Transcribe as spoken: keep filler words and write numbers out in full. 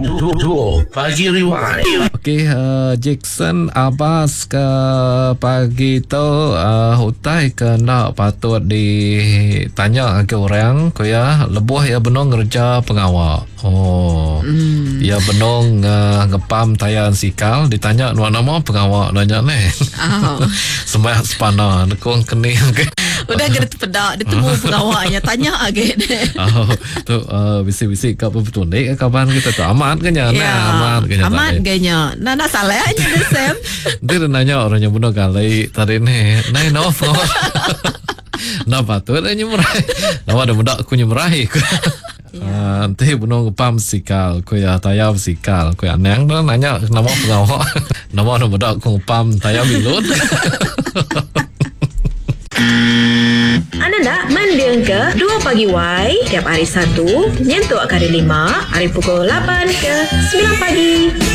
Dua Pagi Rewind. Okey, uh, Jackson Abbas ke pagi tu uh, hutai ke nak patut ditanya ke orang ko ya lebuh ya benong kerja pengawal. Oh. Mm. Ya benong uh, ngepam tayan sikal ditanya nama pengawal nanya ni. Oh. Semua sepana kong kening ke. Udah kena terpedak dia temu pengawalnya tanya agak. Oh, tu uh, bisik-bisik kat betul ni kapan kita tu amat ke nya ya, nah, amat ke nya amat ganya nah nak salah aja dia Sam. Dia nanya orangnya bunuh kali tadi ni nai no napa tu ada nyemrai nama ada budak aku nyemrai nanti bunuh pam sikal ku ya tayab sikal ku ya nang dah nanya nama pengawal nama ada budak aku pam tayab bilut. Anda nak mendengar ke Dua Pagi Y tiap hari Sabtu nyentuh kali lima hari pukul lapan ke sembilan pagi.